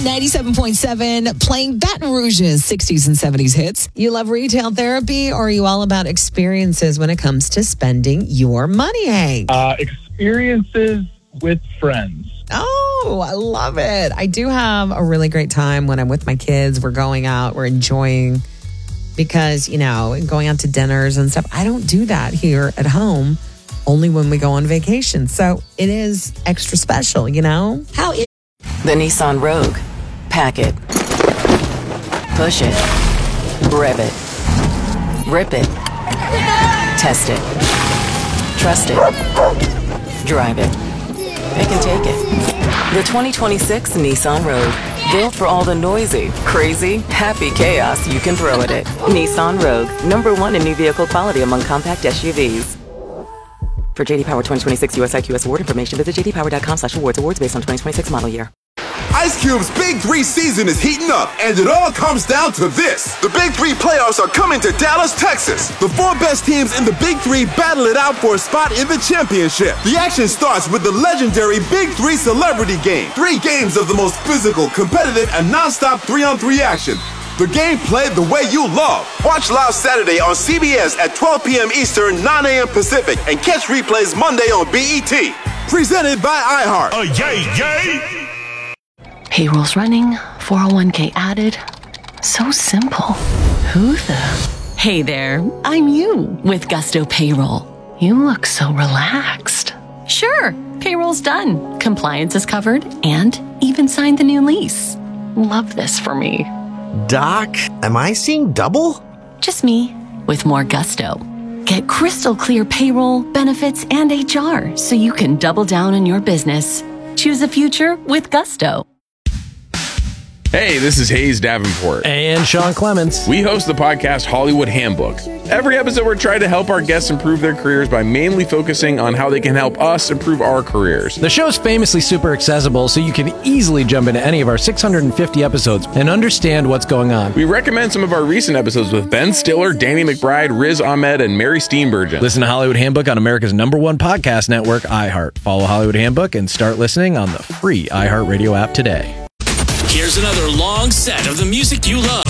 97.7, playing Baton Rouge's 60s and 70s hits. You love retail therapy, or are you all about experiences when it comes to spending your money, Hank? Experiences with friends. Oh, I love it. I do have a really great time when I'm with my kids. We're going out, we're enjoying, because, going out to dinners and stuff. I don't do that here at home, only when we go on vacation. So it is extra special, How is The Nissan Rogue. Pack it. Push it. Rev it. Rip it. Test it. Trust it. Drive it. It can take it. The 2026 Nissan Rogue. Built for all the noisy, crazy, happy chaos you can throw at it. Nissan Rogue. #1 in new vehicle quality among compact SUVs. For JD Power 2026 US IQS award information, visit jdpower.com/awards. Awards based on 2026 model year. Ice Cube's Big 3 season is heating up, and it all comes down to this. The Big 3 playoffs are coming to Dallas, Texas. The 4 best teams in the Big 3 battle it out for a spot in the championship. The action starts with the legendary Big 3 Celebrity Game. 3 games of the most physical, competitive, and non-stop 3-on-3 action. The game played the way you love. Watch live Saturday on CBS at 12 p.m. Eastern, 9 a.m. Pacific, and catch replays Monday on BET. Presented by iHeart. Yay! Payroll's running, 401k added. So simple. Who the? Hey there, I'm you with Gusto Payroll. You look so relaxed. Sure, payroll's done. Compliance is covered and even signed the new lease. Love this for me. Doc, am I seeing double? Just me with more gusto. Get crystal clear payroll, benefits, and HR so you can double down on your business. Choose a future with Gusto. Hey, this is Hayes Davenport. And Sean Clements. We host the podcast Hollywood Handbook. Every episode, we're trying to help our guests improve their careers by mainly focusing on how they can help us improve our careers. The show's famously super accessible, so you can easily jump into any of our 650 episodes and understand what's going on. We recommend some of our recent episodes with Ben Stiller, Danny McBride, Riz Ahmed, and Mary Steenburgen. Listen to Hollywood Handbook on America's #1 podcast network, iHeart. Follow Hollywood Handbook and start listening on the free iHeartRadio app today. Here's another long set of the music you love.